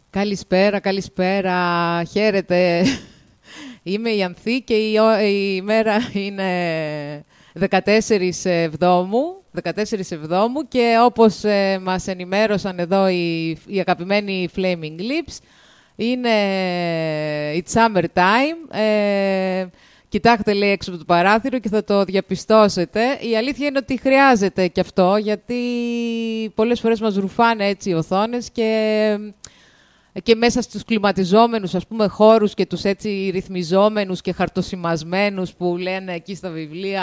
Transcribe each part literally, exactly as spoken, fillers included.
Καλησπέρα, καλησπέρα. Χαίρετε. Είμαι η Ανθή και η, η ημέρα είναι δεκατέσσερις Εβδόμου, δεκατέσσερις Εβδόμου και όπως ε, μας ενημέρωσαν εδώ οι, οι αγαπημένοι Flaming Lips, είναι it's summer time. Ε, κοιτάξτε, λέει, έξω από το παράθυρο και θα το διαπιστώσετε. Η αλήθεια είναι ότι χρειάζεται και αυτό, γιατί πολλές φορές μας ρουφάνε έτσι οι οθόνες και... και μέσα στους κλιματιζόμενους, ας πούμε, χώρους και τους έτσι ρυθμιζόμενους και χαρτοσημασμένους που λένε εκεί στα βιβλία,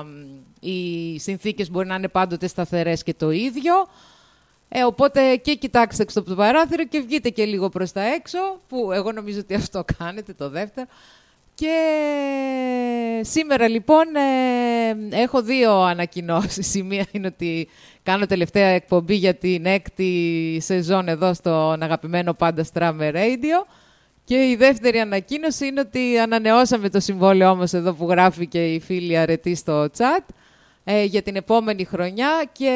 οι συνθήκες μπορεί να είναι πάντοτε σταθερές και το ίδιο. Ε, οπότε και κοιτάξτε έξω από το παράθυρο και βγείτε και λίγο προς τα έξω, που εγώ νομίζω ότι αυτό κάνετε το δεύτερο. Και σήμερα λοιπόν ε, έχω δύο ανακοινώσεις. Η μία είναι ότι κάνω τελευταία εκπομπή για την έκτη σεζόν εδώ στον αγαπημένο Πάντα Strammer Radio. Και η δεύτερη ανακοίνωση είναι ότι ανανεώσαμε το συμβόλαιό μας εδώ που γράφει και η φίλη Αρετή στο chat ε, για την επόμενη χρονιά και,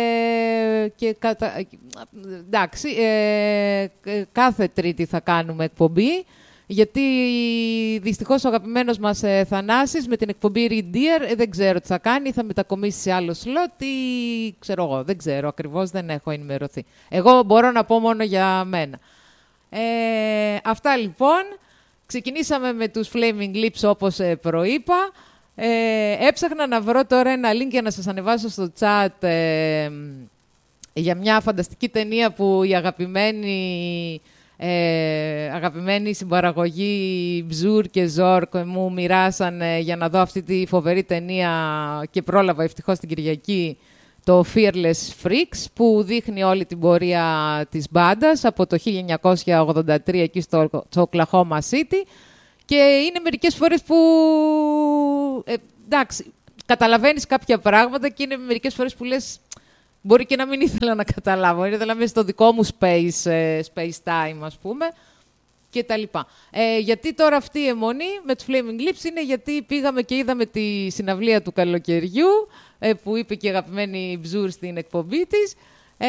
και κατα... εντάξει, ε, κάθε Τρίτη θα κάνουμε εκπομπή. Γιατί δυστυχώς ο αγαπημένος μας ε, Θανάσης με την εκπομπή Read Dear ε, δεν ξέρω τι θα κάνει, θα μετακομίσει σε άλλο σλότ ή ξέρω εγώ, δεν ξέρω ακριβώς, δεν έχω ενημερωθεί. Εγώ μπορώ να πω μόνο για μένα. Ε, αυτά λοιπόν, ξεκινήσαμε με τους Flaming Lips όπως ε, προείπα. Ε, έψαχνα να βρω τώρα ένα link για να σας ανεβάσω στο chat ε, για μια φανταστική ταινία που η αγαπημένη... Ε, αγαπημένη συμπαραγωγή Μπζουρ και Ζόρκ μου μοιράσανε για να δω αυτή τη φοβερή ταινία και πρόλαβα ευτυχώς την Κυριακή, το Fearless Freaks, που δείχνει όλη την πορεία της μπάντας από το χίλια εννιακόσια ογδόντα τρία εκεί στο, στο Oklahoma City και είναι μερικές φορές που ε, εντάξει, καταλαβαίνεις κάποια πράγματα και είναι μερικές φορές που λες μπορεί και να μην ήθελα να καταλάβω. Ήθελα να είμαι στο δικό μου space, space time, ας πούμε, και τα λοιπά. Ε, γιατί τώρα αυτή η αιμονή με τους Flaming Lips είναι γιατί πήγαμε και είδαμε τη συναυλία του καλοκαιριού, ε, που είπε και η αγαπημένη Μπζούρ στην εκπομπή της. Ε,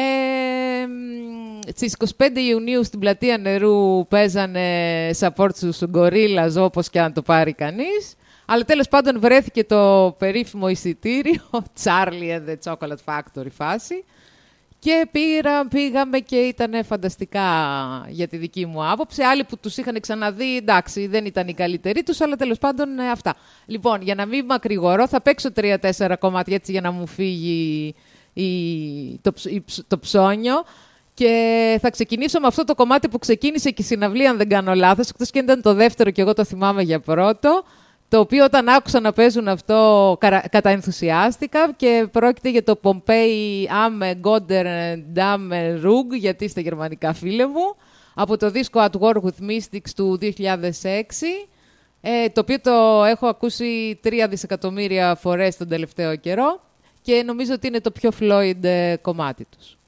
στις είκοσι πέντε Ιουνίου στην Πλατεία Νερού παίζανε support στους Gorillaz, όπως και αν το πάρει κανείς. Αλλά τέλος πάντων βρέθηκε το περίφημο εισιτήριο, Charlie and the Chocolate Factory φάση. Και πήρα, πήγαμε και ήταν φανταστικά για τη δική μου άποψη. Άλλοι που τους είχαν ξαναδεί, εντάξει, δεν ήταν οι καλύτεροι τους, αλλά τέλος πάντων ε, αυτά. Λοιπόν, για να μην μακρηγορώ, θα παίξω τρία-τέσσερα κομμάτια έτσι για να μου φύγει η, το, η, το ψώνιο. Και θα ξεκινήσω με αυτό το κομμάτι που ξεκίνησε και η συναυλία, αν δεν κάνω λάθος, εκτός και ήταν το δεύτερο και εγώ το θυμάμαι για πρώτο. Το οποίο όταν άκουσα να παίζουν αυτό καταενθουσιάστηκα και πρόκειται για το Pompeii am Goder Dame Rug, γιατί είστε γερμανικά φίλε μου, από το δίσκο At War with Mystics του δύο χιλιάδες έξι, ε, το οποίο το έχω ακούσει τρία δισεκατομμύρια φορές τον τελευταίο καιρό και νομίζω ότι είναι το πιο Floyd κομμάτι τους.